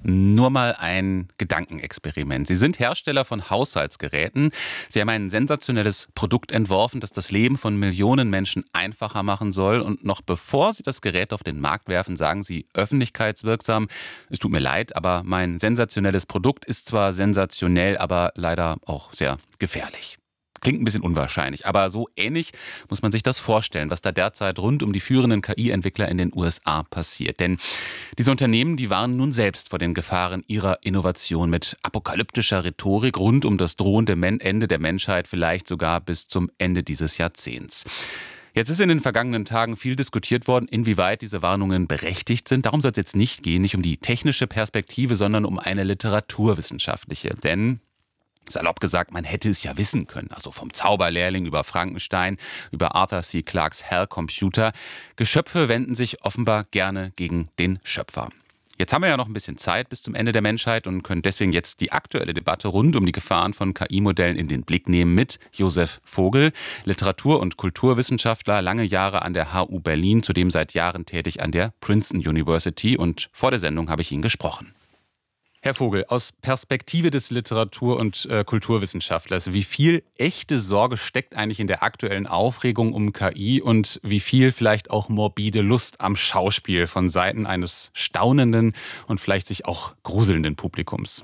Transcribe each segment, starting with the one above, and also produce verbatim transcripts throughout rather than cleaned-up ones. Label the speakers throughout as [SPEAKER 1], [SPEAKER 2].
[SPEAKER 1] Nur mal ein Gedankenexperiment. Sie sind Hersteller von Haushaltsgeräten. Sie haben ein sensationelles Produkt entworfen, das das Leben von Millionen Menschen einfacher machen soll. Und noch bevor Sie das Gerät auf den Markt werfen, sagen Sie öffentlichkeitswirksam: Es tut mir leid, aber mein sensationelles Produkt ist zwar sensationell, aber leider auch sehr gefährlich. Klingt ein bisschen unwahrscheinlich, aber so ähnlich muss man sich das vorstellen, was da derzeit rund um die führenden K I-Entwickler in den U S A passiert. Denn diese Unternehmen, die warnen nun selbst vor den Gefahren ihrer Innovation mit apokalyptischer Rhetorik rund um das drohende Ende der Menschheit, vielleicht sogar bis zum Ende dieses Jahrzehnts. Jetzt ist in den vergangenen Tagen viel diskutiert worden, inwieweit diese Warnungen berechtigt sind. Darum soll es jetzt nicht gehen, nicht um die technische Perspektive, sondern um eine literaturwissenschaftliche. Denn salopp gesagt, man hätte es ja wissen können. Also vom Zauberlehrling über Frankenstein, über Arthur C. Clarkes Hell Computer. Geschöpfe wenden sich offenbar gerne gegen den Schöpfer. Jetzt haben wir ja noch ein bisschen Zeit bis zum Ende der Menschheit und können deswegen jetzt die aktuelle Debatte rund um die Gefahren von K I-Modellen in den Blick nehmen mit Josef Vogel, Literatur- und Kulturwissenschaftler, lange Jahre an der H U Berlin, zudem seit Jahren tätig an der Princeton University. Und vor der Sendung habe ich ihn gesprochen. Herr Vogel, aus Perspektive des Literatur- und äh, Kulturwissenschaftlers, wie viel echte Sorge steckt eigentlich in der aktuellen Aufregung um K I und wie viel vielleicht auch morbide Lust am Schauspiel von Seiten eines staunenden und vielleicht sich auch gruselnden Publikums?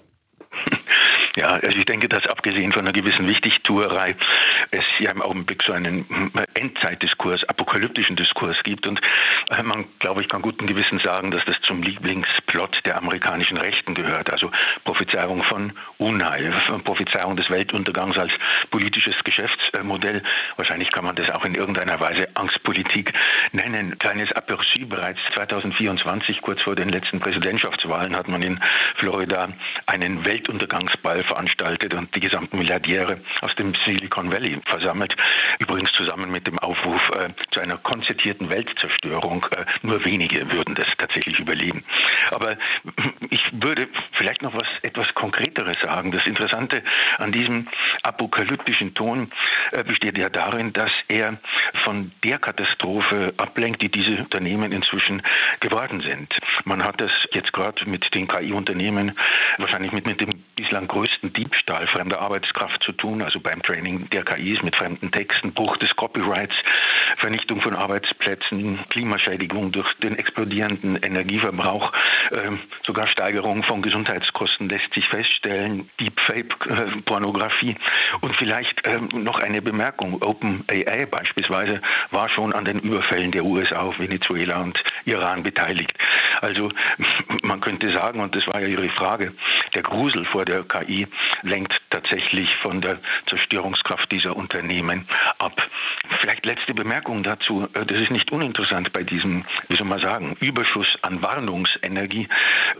[SPEAKER 2] Ja, also ich denke, dass abgesehen von einer gewissen Wichtigtuerei es ja im Augenblick so einen Endzeitdiskurs, apokalyptischen Diskurs gibt. Und man, glaube ich, kann guten Gewissens sagen, dass das zum Lieblingsplot der amerikanischen Rechten gehört. Also Prophezeiung von Unheil, Prophezeiung des Weltuntergangs als politisches Geschäftsmodell. Wahrscheinlich kann man das auch in irgendeiner Weise Angstpolitik nennen. Kleines Aperçu: Bereits zweitausendvierundzwanzig, kurz vor den letzten Präsidentschaftswahlen, hat man in Florida einen Weltuntergangsball veranstaltet und die gesamten Milliardäre aus dem Silicon Valley versammelt. Übrigens zusammen mit dem Aufruf äh, zu einer konzertierten Weltzerstörung. Äh, nur wenige würden das tatsächlich überleben. Aber ich würde vielleicht noch was etwas Konkreteres sagen. Das Interessante an diesem apokalyptischen Ton äh, besteht ja darin, dass er von der Katastrophe ablenkt, die diese Unternehmen inzwischen geworden sind. Man hat das jetzt gerade mit den K I-Unternehmen wahrscheinlich mit, mit dem bislang größten Diebstahl fremder Arbeitskraft zu tun, also beim Training der K Is mit fremden Texten, Bruch des Copyrights, Vernichtung von Arbeitsplätzen, Klimaschädigung durch den explodierenden Energieverbrauch, äh, sogar Steigerung von Gesundheitskosten lässt sich feststellen, Deepfake-Pornografie. Und vielleicht äh, noch eine Bemerkung: OpenAI beispielsweise war schon an den Überfällen der U S A auf Venezuela und Iran beteiligt. Also man könnte sagen, und das war ja Ihre Frage, der Grusel vor der K I lenkt tatsächlich von der Zerstörungskraft dieser Unternehmen ab. Vielleicht letzte Bemerkung dazu: Das ist nicht uninteressant bei diesem, wie soll man sagen, Überschuss an Warnungsenergie.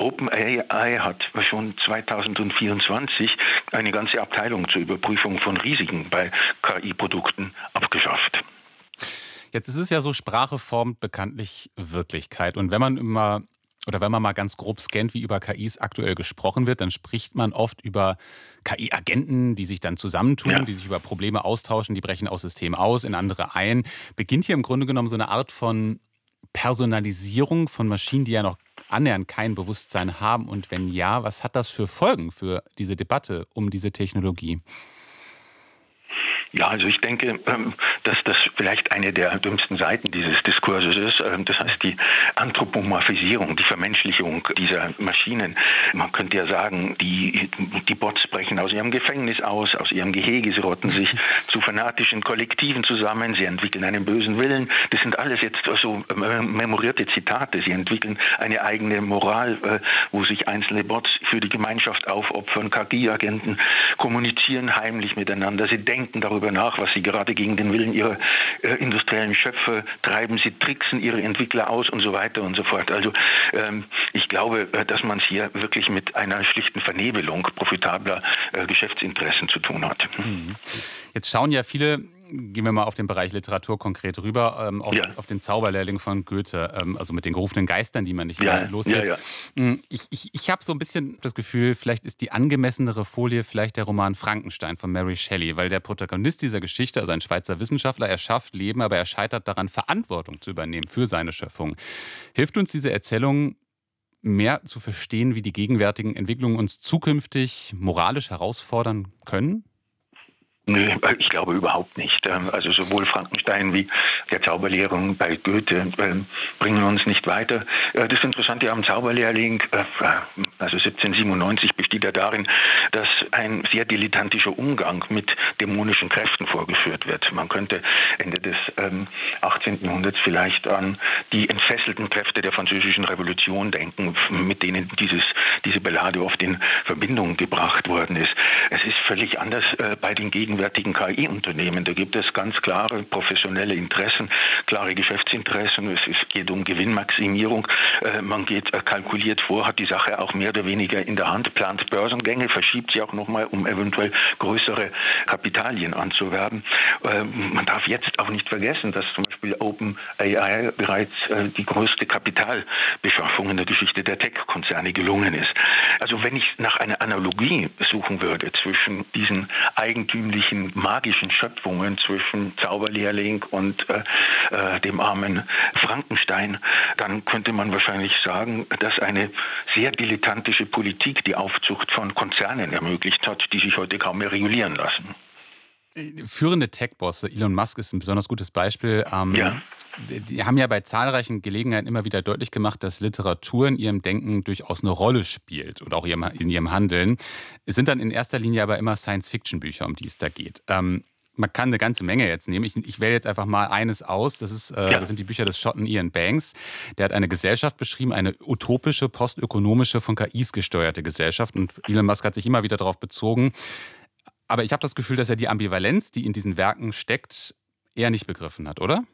[SPEAKER 2] OpenAI hat schon zweitausendvierundzwanzig eine ganze Abteilung zur Überprüfung von Risiken bei K I-Produkten abgeschafft.
[SPEAKER 1] Jetzt ist es ja so, Sprache formt bekanntlich Wirklichkeit. Und wenn man immer Oder wenn man mal ganz grob scannt, wie über K Is aktuell gesprochen wird, dann spricht man oft über K I-Agenten, die sich dann zusammentun, ja. die sich über Probleme austauschen, die brechen aus Systemen aus, in andere ein. Beginnt hier im Grunde genommen so eine Art von Personalisierung von Maschinen, die ja noch annähernd kein Bewusstsein haben? Und wenn ja, was hat das für Folgen für diese Debatte um diese Technologie?
[SPEAKER 2] Ja, also ich denke, dass das vielleicht eine der dümmsten Seiten dieses Diskurses ist. Das heißt die Anthropomorphisierung, die Vermenschlichung dieser Maschinen. Man könnte ja sagen, die, die Bots brechen aus ihrem Gefängnis aus, aus ihrem Gehege, sie rotten sich zu fanatischen Kollektiven zusammen, sie entwickeln einen bösen Willen. Das sind alles jetzt so memorierte Zitate. Sie entwickeln eine eigene Moral, wo sich einzelne Bots für die Gemeinschaft aufopfern. K I-Agenten kommunizieren heimlich miteinander. Sie denken darüber nach, was sie gerade gegen den Willen ihrer äh, industriellen Schöpfer treiben. Sie tricksen ihre Entwickler aus und so weiter und so fort. Also ähm, ich glaube, äh, dass man es hier wirklich mit einer schlichten Vernebelung profitabler äh, Geschäftsinteressen zu tun hat.
[SPEAKER 1] Jetzt schauen ja viele, gehen wir mal auf den Bereich Literatur konkret rüber, ähm, auf, ja. auf den Zauberlehrling von Goethe, ähm, also mit den gerufenen Geistern, die man nicht
[SPEAKER 2] ja,
[SPEAKER 1] mehr los wird.
[SPEAKER 2] Ja, ja.
[SPEAKER 1] Ich, ich, ich habe so ein bisschen das Gefühl, vielleicht ist die angemessenere Folie vielleicht der Roman Frankenstein von Mary Shelley, weil der Protagonist dieser Geschichte, also ein Schweizer Wissenschaftler, er schafft Leben, aber er scheitert daran, Verantwortung zu übernehmen für seine Schöpfung. Hilft uns diese Erzählung mehr zu verstehen, wie die gegenwärtigen Entwicklungen uns zukünftig moralisch herausfordern können?
[SPEAKER 2] Nö, ich glaube überhaupt nicht. Also sowohl Frankenstein wie der Zauberlehrling bei Goethe bringen uns nicht weiter. Das Interessante am Zauberlehrling, also siebzehnhundertsiebenundneunzig, besteht ja darin, dass ein sehr dilettantischer Umgang mit dämonischen Kräften vorgeführt wird. Man könnte Ende des achtzehnten Jahrhunderts vielleicht an die entfesselten Kräfte der Französischen Revolution denken, mit denen dieses, diese Ballade oft in Verbindung gebracht worden ist. Es ist völlig anders bei den gegenwärtigen K I-Unternehmen. Da gibt es ganz klare professionelle Interessen, klare Geschäftsinteressen. Es geht um Gewinnmaximierung. Man geht kalkuliert vor, hat die Sache auch mehr oder weniger in der Hand, plant Börsengänge, verschiebt sie auch nochmal, um eventuell größere Kapitalien anzuwerben. Man darf jetzt auch nicht vergessen, dass zum Beispiel OpenAI bereits die größte Kapitalbeschaffung in der Geschichte der Tech-Konzerne gelungen ist. Also wenn ich nach einer Analogie suchen würde zwischen diesen eigentümlichen magischen Schöpfungen, zwischen Zauberlehrling und äh, dem armen Frankenstein, dann könnte man wahrscheinlich sagen, dass eine sehr dilettantische Politik die Aufzucht von Konzernen ermöglicht hat, die sich heute kaum mehr regulieren lassen.
[SPEAKER 1] Führende Tech-Bosse, Elon Musk ist ein besonders gutes Beispiel. Ähm,
[SPEAKER 2] ja.
[SPEAKER 1] Die haben ja bei zahlreichen Gelegenheiten immer wieder deutlich gemacht, dass Literatur in ihrem Denken durchaus eine Rolle spielt und auch in ihrem Handeln. Es sind dann in erster Linie aber immer Science-Fiction-Bücher, um die es da geht. Ähm, man kann eine ganze Menge jetzt nehmen. Ich, ich wähle jetzt einfach mal eines aus. Das, ist, äh, ja. das sind die Bücher des Schotten Ian Banks. Der hat eine Gesellschaft beschrieben, eine utopische, postökonomische, von K Is gesteuerte Gesellschaft. Und Elon Musk hat sich immer wieder darauf bezogen. Aber ich habe das Gefühl, dass er die Ambivalenz, die in diesen Werken steckt, eher nicht begriffen hat, oder?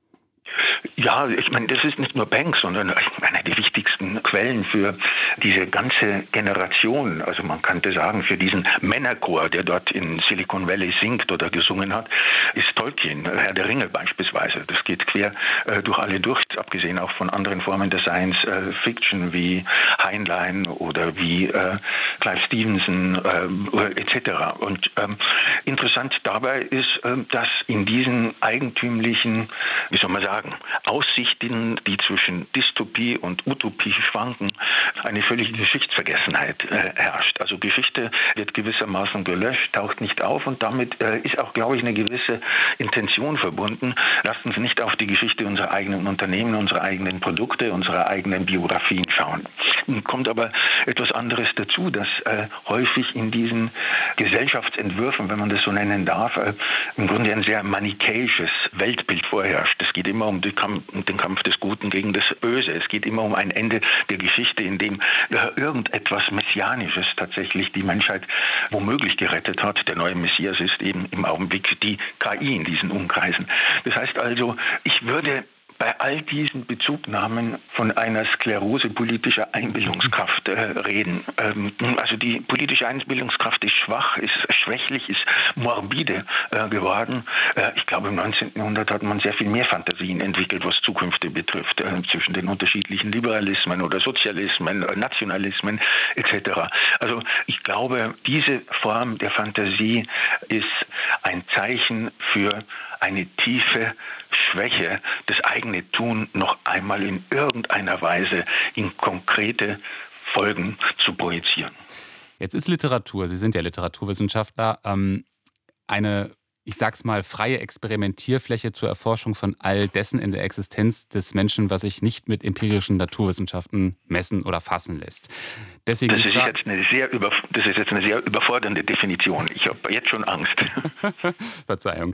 [SPEAKER 2] Ja, ich meine, das ist nicht nur Banks, sondern eine der wichtigsten Quellen für diese ganze Generation. Also man könnte sagen, für diesen Männerchor, der dort in Silicon Valley singt oder gesungen hat, ist Tolkien, Herr der Ringe beispielsweise. Das geht quer äh, durch alle durch, abgesehen auch von anderen Formen der Science äh, Fiction wie Heinlein oder wie äh, Clive Stevenson äh, et cetera. Und ähm, interessant dabei ist, äh, dass in diesen eigentümlichen, wie soll man sagen, Aussichten, die zwischen Dystopie und Utopie schwanken, eine völlige Geschichtsvergessenheit äh, herrscht. Also Geschichte wird gewissermaßen gelöscht, taucht nicht auf und damit äh, ist auch, glaube ich, eine gewisse Intention verbunden. Lasst uns nicht auf die Geschichte unserer eigenen Unternehmen, unserer eigenen Produkte, unserer eigenen Biografien schauen. Nun kommt aber etwas anderes dazu, dass äh, häufig in diesen Gesellschaftsentwürfen, wenn man das so nennen darf, äh, im Grunde ein sehr manichäisches Weltbild vorherrscht. Es geht immer um den Kampf, den Kampf des Guten gegen das Böse. Es geht immer um ein Ende der Geschichte, in dem äh, irgendetwas Messianisches tatsächlich die Menschheit womöglich gerettet hat. Der neue Messias ist eben im Augenblick die K I in diesen Umkreisen. Das heißt also, ich würde bei all diesen Bezugnahmen von einer Sklerose politischer Einbildungskraft äh, reden. Ähm, also die politische Einbildungskraft ist schwach, ist schwächlich, ist morbide äh, geworden. Äh, ich glaube, im neunzehnten Jahrhundert hat man sehr viel mehr Fantasien entwickelt, was Zukünfte betrifft, äh, zwischen den unterschiedlichen Liberalismen oder Sozialismen, äh, Nationalismen et cetera. Also ich glaube, diese Form der Fantasie ist ein Zeichen für eine tiefe Schwäche, das eigene Tun noch einmal in irgendeiner Weise in konkrete Folgen zu projizieren.
[SPEAKER 1] Jetzt ist Literatur, Sie sind ja Literaturwissenschaftler, ähm, eine, ich sag's mal, freie Experimentierfläche zur Erforschung von all dessen in der Existenz des Menschen, was sich nicht mit empirischen Naturwissenschaften messen oder fassen lässt. Deswegen
[SPEAKER 2] das, ist jetzt eine sehr über, das ist jetzt eine sehr überfordernde Definition. Ich habe jetzt schon Angst.
[SPEAKER 1] Verzeihung.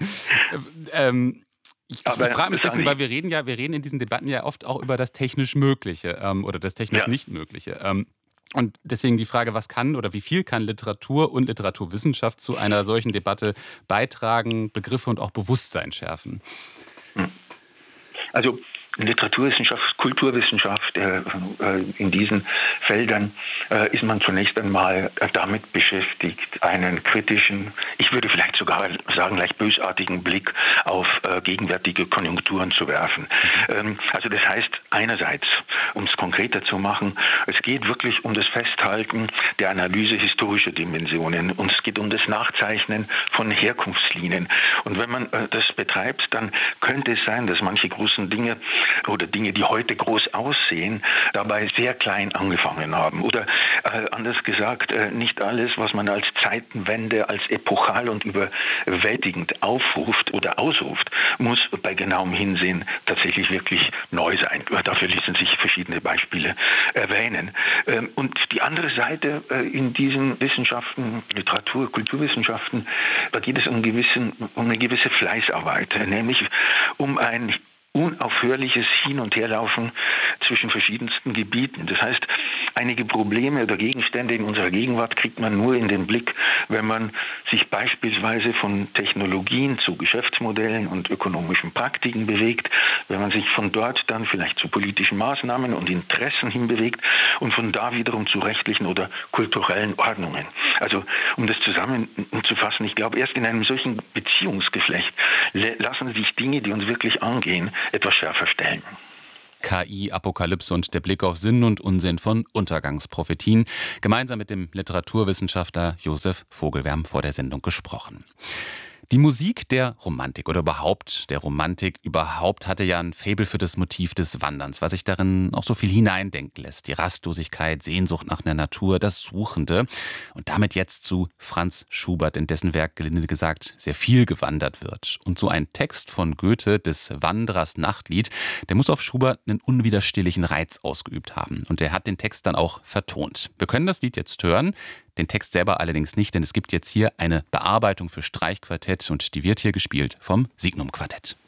[SPEAKER 1] Ähm, Ich, ich frage mich deswegen,
[SPEAKER 2] Sie,
[SPEAKER 1] weil wir reden ja, wir reden in diesen Debatten ja oft auch über das technisch Mögliche ähm, oder das technisch
[SPEAKER 2] ja.
[SPEAKER 1] nicht Mögliche. Ähm, und deswegen die Frage, was kann oder wie viel kann Literatur und Literaturwissenschaft zu einer solchen Debatte beitragen, Begriffe und auch Bewusstsein schärfen?
[SPEAKER 2] Also Literaturwissenschaft, Kulturwissenschaft, äh, äh, in diesen Feldern äh, ist man zunächst einmal damit beschäftigt, einen kritischen, ich würde vielleicht sogar sagen, leicht bösartigen Blick auf äh, gegenwärtige Konjunkturen zu werfen. Ähm, also das heißt einerseits, um es konkreter zu machen, es geht wirklich um das Festhalten der Analyse historischer Dimensionen und es geht um das Nachzeichnen von Herkunftslinien. Und wenn man äh, das betreibt, dann könnte es sein, dass manche großen Dinge oder Dinge, die heute groß aussehen, dabei sehr klein angefangen haben. Oder äh, anders gesagt, äh, nicht alles, was man als Zeitenwende, als epochal und überwältigend aufruft oder ausruft, muss bei genauem Hinsehen tatsächlich wirklich neu sein. Dafür ließen sich verschiedene Beispiele erwähnen. Ähm, und die andere Seite äh, in diesen Wissenschaften, Literatur, Kulturwissenschaften, da geht es um, gewissen, um eine gewisse Fleißarbeit, nämlich um ein unaufhörliches Hin- und Herlaufen zwischen verschiedensten Gebieten. Das heißt, einige Probleme oder Gegenstände in unserer Gegenwart kriegt man nur in den Blick, wenn man sich beispielsweise von Technologien zu Geschäftsmodellen und ökonomischen Praktiken bewegt, wenn man sich von dort dann vielleicht zu politischen Maßnahmen und Interessen hinbewegt und von da wiederum zu rechtlichen oder kulturellen Ordnungen. Also um das zusammenzufassen, ich glaube, erst in einem solchen Beziehungsgeflecht lassen sich Dinge, die uns wirklich angehen, etwas schärfer stellen.
[SPEAKER 1] K I, Apokalypse und der Blick auf Sinn und Unsinn von Untergangsprophetien. Gemeinsam mit dem Literaturwissenschaftler Josef Vogel. Wir haben vor der Sendung gesprochen. Die Musik der Romantik oder überhaupt der Romantik überhaupt hatte ja ein Faible für das Motiv des Wanderns, was sich darin auch so viel hineindenken lässt. Die Rastlosigkeit, Sehnsucht nach der Natur, das Suchende. Und damit jetzt zu Franz Schubert, in dessen Werk gelinde gesagt sehr viel gewandert wird. Und so ein Text von Goethe, des Wanderers Nachtlied, der muss auf Schubert einen unwiderstehlichen Reiz ausgeübt haben. Und er hat den Text dann auch vertont. Wir können das Lied jetzt hören. Den Text selber allerdings nicht, denn es gibt jetzt hier eine Bearbeitung für Streichquartett und die wird hier gespielt vom Signum Quartett.